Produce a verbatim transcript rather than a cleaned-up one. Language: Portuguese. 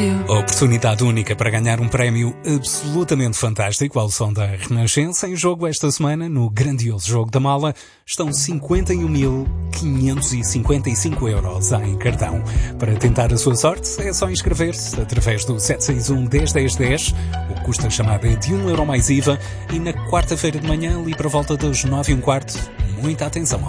Oportunidade única para ganhar um prémio absolutamente fantástico ao som da Renascença. Em jogo esta semana, no grandioso Jogo da Mala, estão cinquenta e um mil quinhentos e cinquenta e cinco euros em cartão. Para tentar a sua sorte, é só inscrever-se através do sete seis um, dez, dez, dez. O que custa a chamada é de um euro mais I V A. E na quarta-feira de manhã, ali para volta das nove e um quarto, muita atenção ao